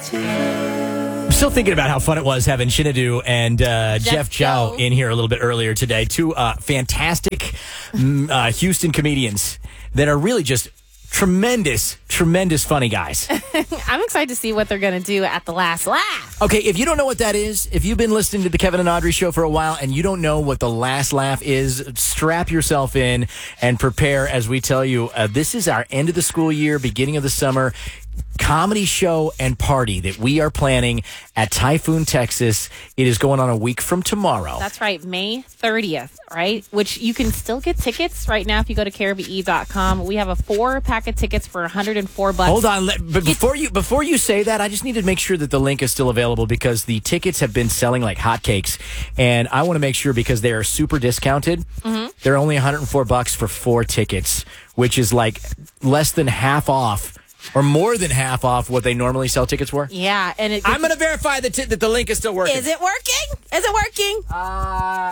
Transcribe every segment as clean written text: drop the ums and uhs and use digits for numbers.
I'm still thinking about how fun it was having Shinadu and Jeff Chow in here a little bit earlier today. Two fantastic Houston comedians that are really just tremendous funny guys. I'm excited to see what they're going to do at the last laugh. Okay, if you don't know what that is, if you've been listening to the Kevin and Audrey show for a while and you don't know what the last laugh is, strap yourself in and prepare as we tell you, this is our end of the school year, beginning of the summer comedy show and party that we are planning at Typhoon, Texas. It is going on a week from tomorrow. That's right, May 30th, right? Which you can still get tickets right now if you go to KRBE.com. We have a 4-pack of tickets for $104. Hold on, but before you say that, I just need to make sure that the link is still available because the tickets have been selling like hotcakes, and I want to make sure because they are super discounted. Mm-hmm. They're only $104 for 4 tickets, which is like less than half off. Or more than half off what they normally sell tickets for? Yeah. And I'm going to verify that the link is still working. Is it working? Is it working?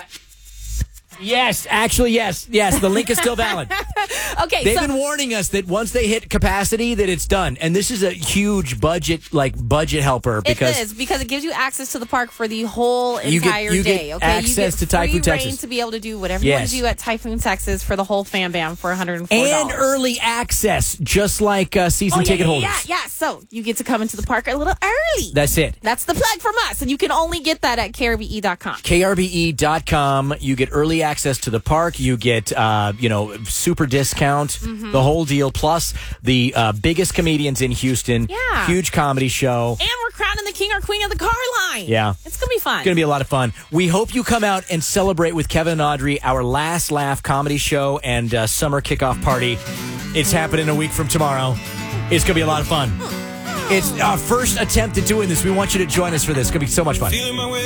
Yes. Actually, yes. The link is still valid. Okay. They've been warning us that once they hit capacity that it's done. And this is a huge budget helper. Because it is, because it gives you access to the park for the whole entire day. Okay, Access to Typhoon, free Texas. reign to be able to do whatever you want to do at Typhoon, Texas for the whole fam bam for $104. And early access, just like season ticket holders. Yeah. So you get to come into the park a little early. That's it. That's the plug from us. And you can only get that at KRBE.com. KRBE.com. You get early access to the park. You get, super discount, the whole deal. Plus the biggest comedians in Houston. Yeah. Huge comedy show. And we're crowning the king or queen of the car line. Yeah. It's going to be fun. It's going to be a lot of fun. We hope you come out and celebrate with Kevin and Audrey, our last laugh comedy show and summer kickoff party. It's happening a week from tomorrow. It's going to be a lot of fun. It's our first attempt at doing this. We want you to join us for this. It's going to be so much fun.